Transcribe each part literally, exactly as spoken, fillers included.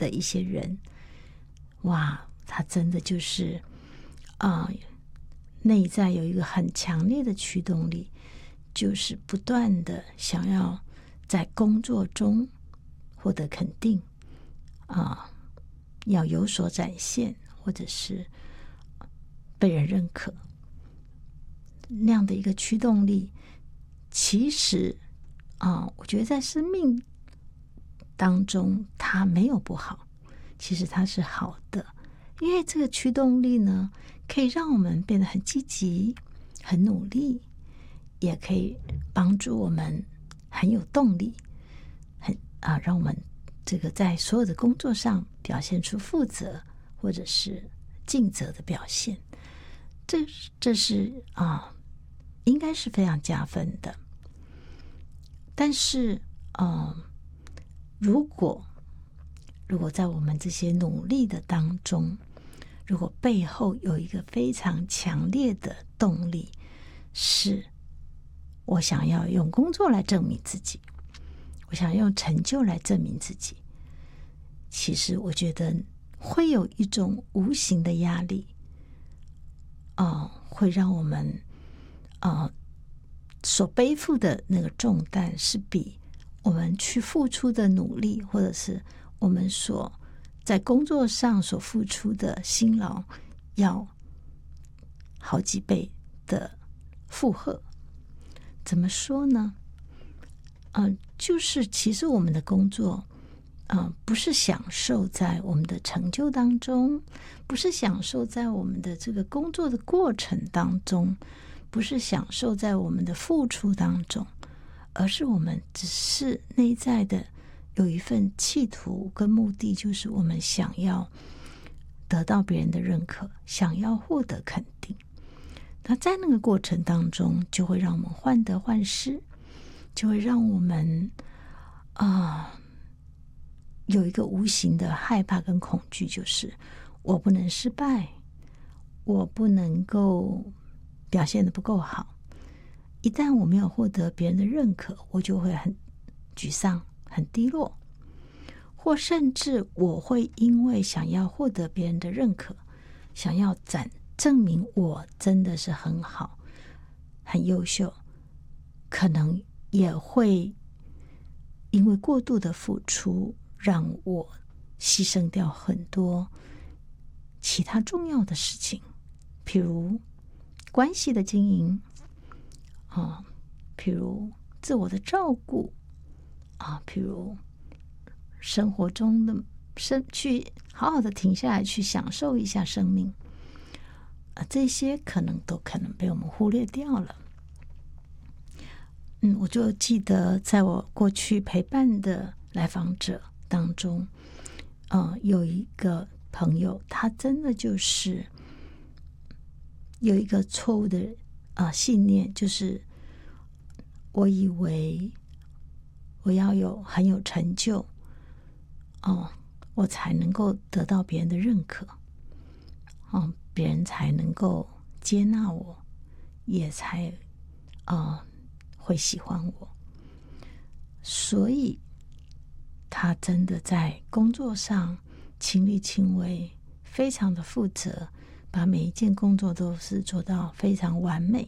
的一些人，哇，他真的就是啊、呃，内在有一个很强烈的驱动力，就是不断的想要在工作中获得肯定啊、呃，要有所展现，或者是被人认可，那样的一个驱动力，其实啊、呃，我觉得在生命当中它没有不好，其实它是好的，因为这个驱动力呢，可以让我们变得很积极、很努力，也可以帮助我们很有动力，很啊，让我们这个在所有的工作上表现出负责或者是尽责的表现。这这是啊，应该是非常加分的。但是，嗯，如果如果在我们这些努力的当中，如果背后有一个非常强烈的动力，是我想要用工作来证明自己，我想要用成就来证明自己，其实我觉得会有一种无形的压力，呃，会让我们呃所背负的那个重担是比我们去付出的努力，或者是我们所在工作上所付出的辛劳要好几倍的负荷。怎么说呢？呃，就是其实我们的工作呃，不是享受在我们的成就当中，不是享受在我们的这个工作的过程当中，不是享受在我们的付出当中，而是我们只是内在的有一份企图跟目的，就是我们想要得到别人的认可，想要获得肯定。那在那个过程当中，就会让我们患得患失，就会让我们啊、呃、有一个无形的害怕跟恐惧，就是我不能失败，我不能够表现得不够好。一旦我没有获得别人的认可，我就会很沮丧、很低落，或甚至我会因为想要获得别人的认可，想要展证明我真的是很好、很优秀，可能也会因为过度的付出，让我牺牲掉很多其他重要的事情，譬如关系的经营啊，譬如自我的照顾啊，譬如生活中的生去好好的停下来去享受一下生命啊，这些可能都可能被我们忽略掉了。嗯，我就记得在我过去陪伴的来访者当中，呃，有一个朋友，他真的就是有一个错误的啊、呃、信念，就是我以为我要有很有成就哦，我才能够得到别人的认可，哦，别人才能够接纳我，也才啊、呃、会喜欢我。所以他真的在工作上亲力亲为，非常的负责，把每一件工作都是做到非常完美。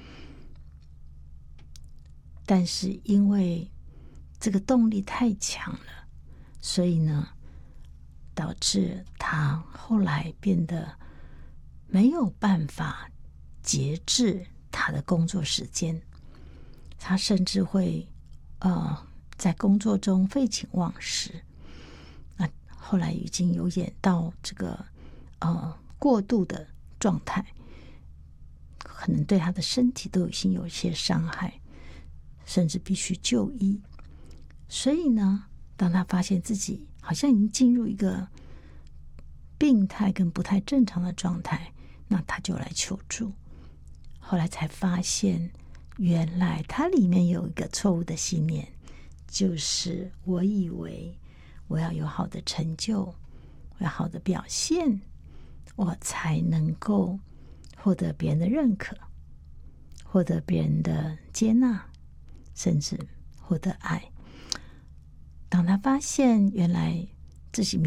但是因为这个动力太强了，所以呢，导致他后来变得没有办法节制他的工作时间，他甚至会呃在工作中废寝忘食。那后来已经有演到这个呃过度的状态，可能对他的身体都已经有一些伤害，甚至必须就医。所以呢，当他发现自己好像已经进入一个病态跟不太正常的状态，那他就来求助。后来才发现，原来他里面有一个错误的信念，就是我以为我要有好的成就，我要好的表现，我才能够获得别人的认可，获得别人的接纳，甚至获得爱。当他发现原来自己